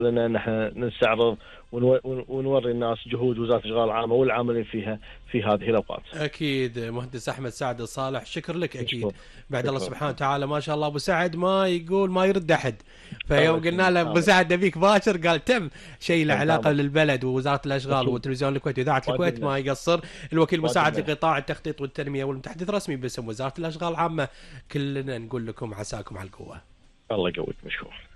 لنا نحن نستعرض ونوري الناس جهود وزارة الأشغال العامة والعاملين فيها في هذه الأوقات. أكيد مهندس أحمد سعد الصالح، شكر لك. أكيد بعد الله شكرا. سبحانه وتعالى ما شاء الله. أبو سعد ما يقول ما يرد أحد، فيوم قلنا له أبو سعد نبيك باشر قال تم. شيء له علاقة للبلد ووزارة الأشغال وتلفزيون الكويت وإذاعة الكويت ما يقصر. الوكيل مساعد لقطاع التخطيط والتنمية والمتحدث رسمي باسم وزارة الأشغال العامة، كلنا نقول لكم عساكم على القوة. الله يقويك. مشكور.